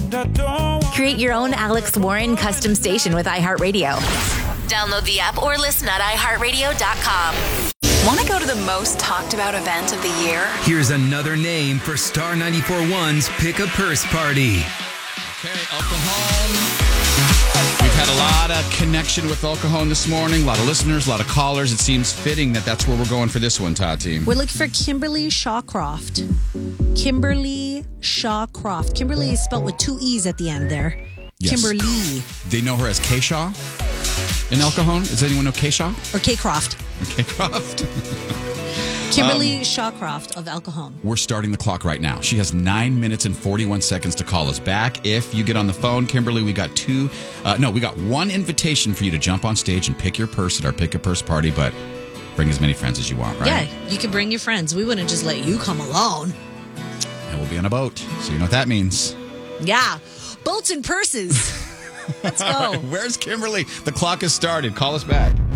Create your own Alex Warren custom station with iHeartRadio. Download the app or listen at iHeartRadio.com. Want to go to the most talked about event of the year? Here's another name for Star 94.1's Pick a Purse Party. Okay, El Cajon. We've had a lot of connection with El Cajon this morning. A lot of listeners, a lot of callers. It seems fitting that that's where we're going for this one, Tati. We're looking for Kimberly Shawcroft. Kimberly Shawcroft. Kimberly is spelled with 2 E's at the end there. Yes. Kimberly. They know her as K Shaw in El Cajon. Does anyone know K Shaw? Or K Croft. K Croft. Kimberly Shawcroft of El Cajon. We're starting the clock right now. She has 9 minutes and 41 seconds to call us back. If you get on the phone, Kimberly, we got one invitation for you to jump on stage and pick your purse at our Pick a Purse party, but bring as many friends as you want, right? Yeah, you can bring your friends. We wouldn't just let you come alone. And we'll be on a boat, so you know what that means. Yeah, boats and purses. Let's go. All right, where's Kimberly? The clock has started. Call us back.